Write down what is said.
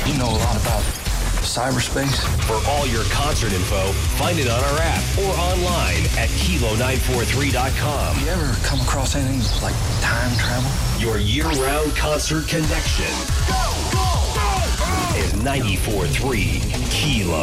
You know a lot about cyberspace. For all your concert info, find it on our app or online at Kilo943.com. You ever come across anything like time travel? Your year-round concert connection is 94.3 Kilo.